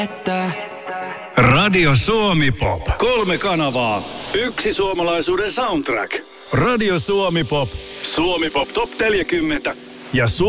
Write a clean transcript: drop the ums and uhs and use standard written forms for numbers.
Radio Suomi Pop. 3 kanavaa. Yksi suomalaisuuden soundtrack. Radio Suomi Pop. Suomi Pop Top 40. Ja